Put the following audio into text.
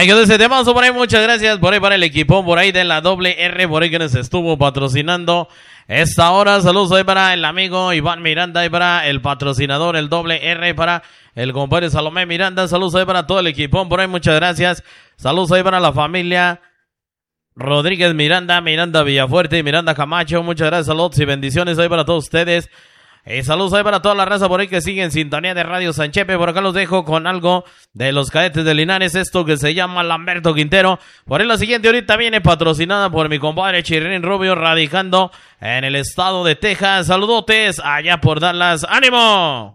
Hay que decir, temazo por ahí, muchas gracias por ahí para el equipo, por ahí de la doble R, por ahí que nos estuvo patrocinando esta hora. Saludos ahí para el amigo Iván Miranda y para el patrocinador, el doble R, para el compadre Salomé Miranda. Saludos ahí para todo el equipo, por ahí, muchas gracias. Saludos ahí para la familia Rodríguez Miranda, Miranda Villafuerte y Miranda Camacho. Muchas gracias, saludos y bendiciones ahí para todos ustedes. Saludos ahí para toda la raza por ahí que sigue en sintonía de Radio Sanchepe. Por acá los dejo con algo de los Cadetes de Linares, esto que se llama Lamberto Quintero. Por ahí la siguiente ahorita viene patrocinada por mi compadre Chirrín Rubio, radicando en el estado de Texas. Saludotes allá por Dallas. ¡Ánimo!